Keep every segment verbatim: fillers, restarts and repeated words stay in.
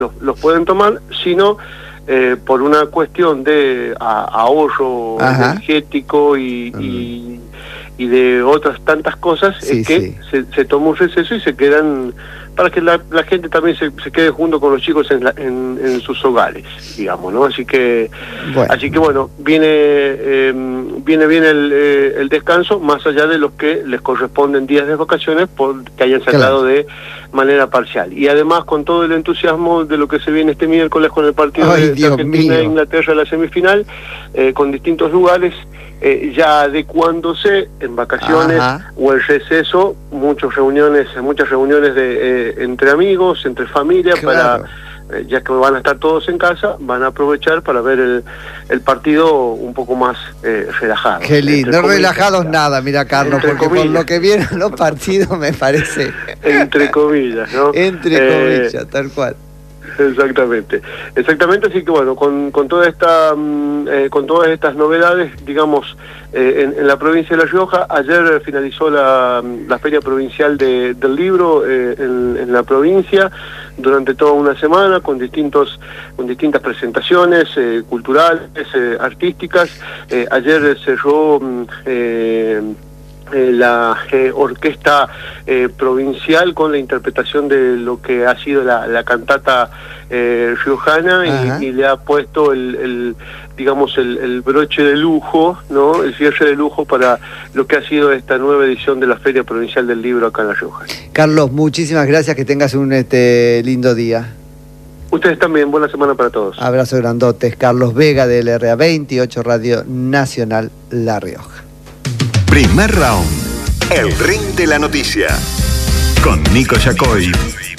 los, los pueden tomar, sino eh, por una cuestión de a, ahorro Ajá. energético y, y, y de otras tantas cosas, sí, es que sí. se, se toma un receso y se quedan, para que la, la gente también se, se quede junto con los chicos en, la, en, en sus hogares, digamos, ¿no? Así que, bueno. así que bueno, viene eh, viene bien el, eh, el descanso, más allá de los que les corresponden días de vacaciones por que hayan sacado claro. de manera parcial. Y además con todo el entusiasmo de lo que se viene este miércoles con el partido Ay, de Dios Argentina e Inglaterra, la semifinal, eh, con distintos lugares, eh, ya adecuándose en vacaciones Ajá. o el receso, muchas reuniones, muchas reuniones de eh, entre amigos, entre familia, claro. para eh, ya que van a estar todos en casa, van a aprovechar para ver el, el partido un poco más eh, relajado. Qué lindo, no relajados nada, mira Carlos, entre porque comillas. Por lo que vieron los partidos me parece. Entre comillas, ¿no? Entre eh, comillas, tal cual. Exactamente, exactamente, así que bueno, con, con toda esta eh, con todas estas novedades, digamos, eh, en, en la provincia de La Rioja, ayer finalizó la, la Feria Provincial de, del Libro eh, en, en la provincia, durante toda una semana, con distintos con distintas presentaciones eh, culturales, eh, artísticas. Eh, ayer cerró eh, Eh, la eh, orquesta eh, provincial con la interpretación de lo que ha sido la, la cantata eh, riojana y, y le ha puesto el, el digamos el, el broche de lujo, ¿no? El cierre de lujo para lo que ha sido esta nueva edición de la Feria Provincial del Libro acá en La Rioja. Carlos, muchísimas gracias, que tengas un este lindo día. Ustedes también, buena semana para todos. Abrazo grandotes. Carlos Vega del R A veintiocho Radio Nacional La Rioja. Primer round, el ring de la noticia, con Nico Yacoy,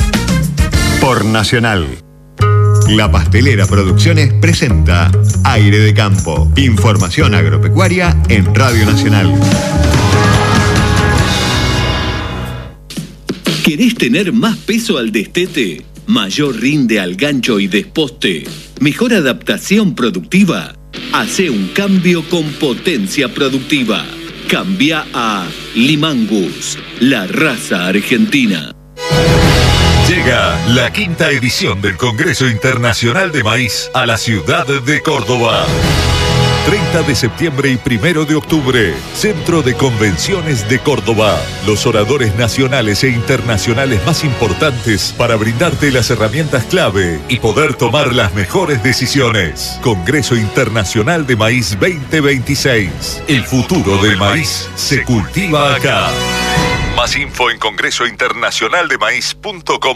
por Nacional. La Pastelera Producciones presenta Aire de Campo, información agropecuaria en Radio Nacional. ¿Querés tener más peso al destete? ¿Mayor rinde al gancho y desposte? ¿Mejor adaptación productiva? Hacé un cambio con potencia productiva. Cambia a Limangus, la raza argentina. Llega la quinta edición del Congreso Internacional de Maíz a la ciudad de Córdoba. treinta de septiembre y primero de octubre, Centro de Convenciones de Córdoba. Los oradores nacionales e internacionales más importantes para brindarte las herramientas clave y poder tomar las mejores decisiones. Congreso Internacional de Maíz veinte veintiséis. El futuro del maíz se cultiva acá. Más info en congreso internacional de maíz punto com.